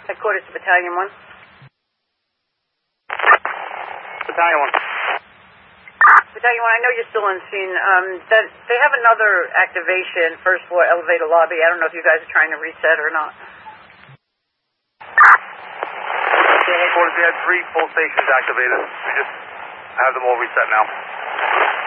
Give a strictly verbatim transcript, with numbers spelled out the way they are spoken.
Headquarters to Battalion one. Battalion one. Battalion one, I know you're still on scene. Um, that, they have another activation, first floor elevator lobby. I don't know if you guys are trying to reset or not. Yeah, headquarters, we had three full stations activated. We just have them all reset now.